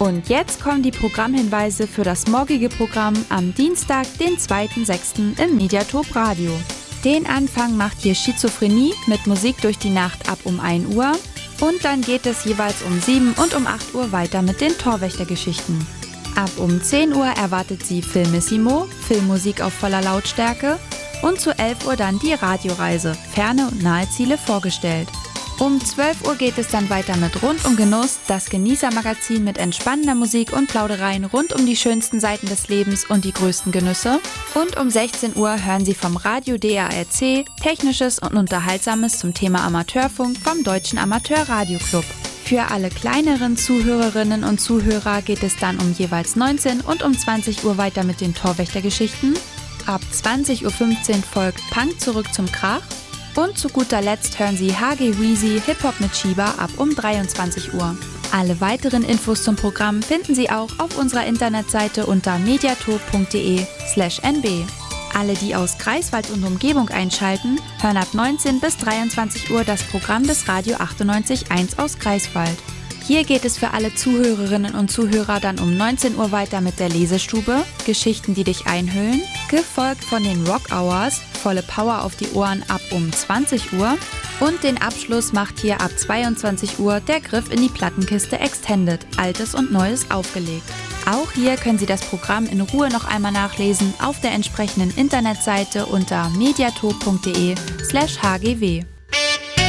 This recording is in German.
Und jetzt kommen die Programmhinweise für das morgige Programm am Dienstag, den 2.6. im Mediatop Radio. Den Anfang macht hier Schizophrenie mit Musik durch die Nacht ab um 1 Uhr. Und dann geht es jeweils um 7 und um 8 Uhr weiter mit den Torwächtergeschichten. Ab um 10 Uhr erwartet Sie Filmissimo, Filmmusik auf voller Lautstärke. Und zu 11 Uhr dann die Radioreise, ferne und nahe Ziele vorgestellt. Um 12 Uhr geht es dann weiter mit Rund um Genuss, das Genießermagazin mit entspannender Musik und Plaudereien rund um die schönsten Seiten des Lebens und die größten Genüsse. Und um 16 Uhr hören Sie vom Radio DARC Technisches und Unterhaltsames zum Thema Amateurfunk vom Deutschen Amateurradioclub. Für alle kleineren Zuhörerinnen und Zuhörer geht es dann um jeweils 19 und um 20 Uhr weiter mit den Torwächtergeschichten. Ab 20.15 Uhr folgt Punk zurück zum Krach. Und zu guter Letzt hören Sie HG Weezy Hip-Hop mit Shiba ab um 23 Uhr. Alle weiteren Infos zum Programm finden Sie auch auf unserer Internetseite unter mediatop.de/nb. Alle, die aus Greifswald und Umgebung einschalten, hören ab 19 bis 23 Uhr das Programm des Radio 98.1 aus Greifswald. Hier geht es für alle Zuhörerinnen und Zuhörer dann um 19 Uhr weiter mit der Lesestube, Geschichten, die dich einhüllen, gefolgt von den Rock Hours, volle Power auf die Ohren ab um 20 Uhr und den Abschluss macht hier ab 22 Uhr der Griff in die Plattenkiste Extended, Altes und Neues aufgelegt. Auch hier können Sie das Programm in Ruhe noch einmal nachlesen auf der entsprechenden Internetseite unter mediatop.de/hgw.